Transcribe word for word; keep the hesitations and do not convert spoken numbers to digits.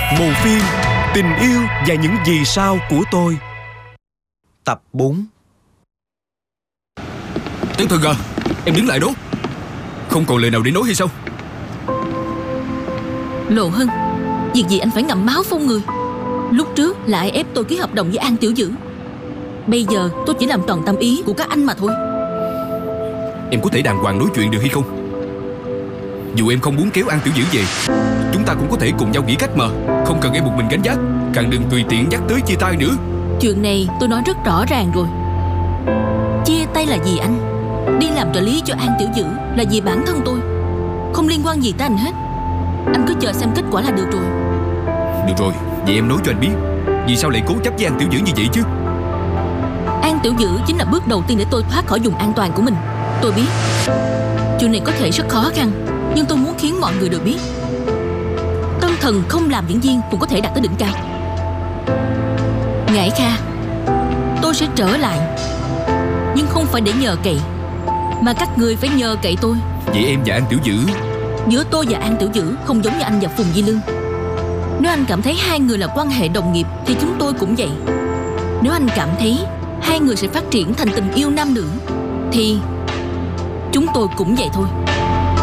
Bộ phim Tình yêu và những vì sao của tôi, tập bốn. Tiểu Thần à, em đứng lại đó. Không còn lời nào để nói hay sao? Lộ Hân, việc gì anh phải ngậm máu phun người? Lúc trước là ai ép tôi ký hợp đồng với An Tiểu Dữ. Bây giờ tôi chỉ làm toàn tâm ý của các anh mà thôi. Em có thể đàng hoàng nói chuyện được hay không? Dù em không muốn kéo An Tiểu Dữ về, chúng ta cũng có thể cùng nhau nghĩ cách mà. Không cần em một mình gánh vác, càng đừng tùy tiện nhắc tới chia tay nữa. Chuyện này tôi nói rất rõ ràng rồi. Chia tay là vì anh, đi làm trợ lý cho An Tiểu Dữ là vì bản thân tôi, không liên quan gì tới anh hết. Anh cứ chờ xem kết quả là được rồi. Được rồi, vậy em nói cho anh biết, vì sao lại cố chấp với An Tiểu Dữ như vậy chứ? An Tiểu Dữ chính là bước đầu tiên để tôi thoát khỏi vùng an toàn của mình. Tôi biết chuyện này có thể rất khó khăn, nhưng tôi muốn khiến mọi người đều biết Tân Thần không làm diễn viên cũng có thể đạt tới đỉnh cao. Ngải Kha, tôi sẽ trở lại, nhưng không phải để nhờ cậy, mà các người phải nhờ cậy tôi. Vậy em và An Tiểu Dữ? Giữa tôi và An Tiểu Dữ không giống như anh và Phùng Di Lương. Nếu anh cảm thấy hai người là quan hệ đồng nghiệp thì chúng tôi cũng vậy. Nếu anh cảm thấy hai người sẽ phát triển thành tình yêu nam nữ thì chúng tôi cũng vậy thôi.